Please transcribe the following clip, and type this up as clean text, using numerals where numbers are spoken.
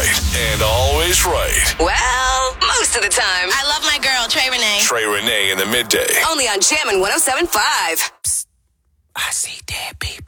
and always right. Well, most of the time. I love my girl, Trey Renee. Trey Renee in the midday. Only on Jammin' 107.5. I see dead people.